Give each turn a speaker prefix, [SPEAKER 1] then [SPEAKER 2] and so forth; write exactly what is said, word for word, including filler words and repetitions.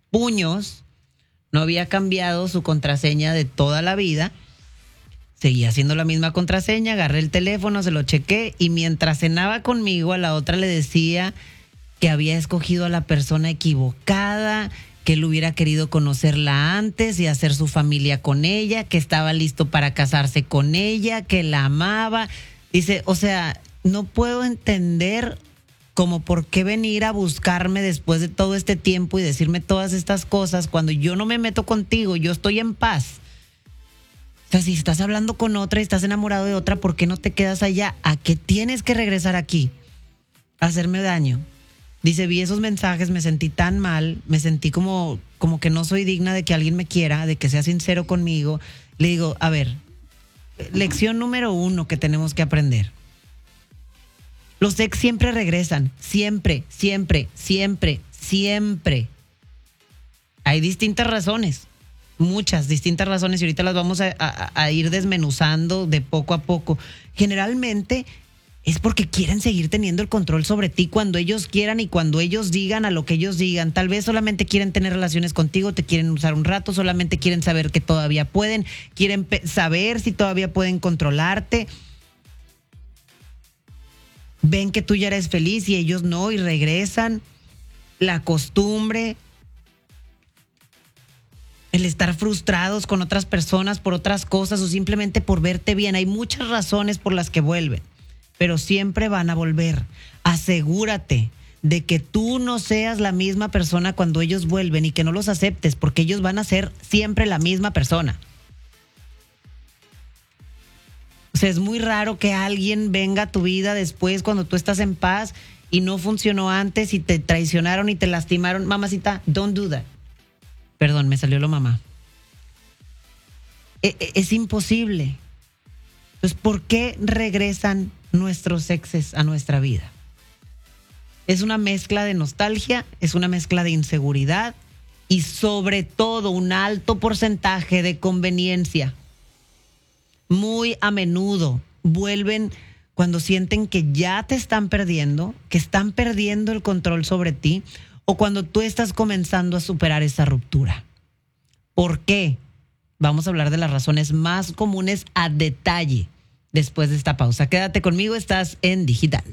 [SPEAKER 1] puños, no había cambiado su contraseña de toda la vida. Seguía haciendo la misma contraseña, agarré el teléfono, se lo chequé y mientras cenaba conmigo a la otra le decía que había escogido a la persona equivocada, que él hubiera querido conocerla antes y hacer su familia con ella, que estaba listo para casarse con ella, que la amaba. Dice, o sea, no puedo entender como por qué venir a buscarme después de todo este tiempo y decirme todas estas cosas cuando yo no me meto contigo, yo estoy en paz. O sea, si estás hablando con otra y estás enamorado de otra, ¿por qué no te quedas allá? ¿A qué tienes que regresar aquí? A hacerme daño. Dice, vi esos mensajes, me sentí tan mal, me sentí como, como que no soy digna de que alguien me quiera, de que sea sincero conmigo. Le digo, a ver, lección número uno que tenemos que aprender. Los ex siempre regresan, siempre, siempre, siempre, siempre. Hay distintas razones. Muchas distintas razones y ahorita las vamos a, a, a ir desmenuzando de poco a poco. Generalmente es porque quieren seguir teniendo el control sobre ti cuando ellos quieran y cuando ellos digan a lo que ellos digan. Tal vez solamente quieren tener relaciones contigo, te quieren usar un rato, solamente quieren saber que todavía pueden, quieren pe- saber si todavía pueden controlarte. Ven que tú ya eres feliz y ellos no y regresan. La costumbre, el estar frustrados con otras personas por otras cosas o simplemente por verte bien. Hay muchas razones por las que vuelven, pero siempre van a volver. Asegúrate de que tú no seas la misma persona cuando ellos vuelven y que no los aceptes, porque ellos van a ser siempre la misma persona. O sea, es muy raro que alguien venga a tu vida después cuando tú estás en paz y no funcionó antes y te traicionaron y te lastimaron. Mamacita, don't do that. Perdón, me salió lo mamá. E- e- es imposible. Entonces, ¿por qué regresan nuestros exes a nuestra vida? Es una mezcla de nostalgia, es una mezcla de inseguridad y sobre todo un alto porcentaje de conveniencia. Muy a menudo vuelven cuando sienten que ya te están perdiendo, que están perdiendo el control sobre ti, o cuando tú estás comenzando a superar esa ruptura. ¿Por qué? Vamos a hablar de las razones más comunes a detalle después de esta pausa. Quédate conmigo, estás en Digital.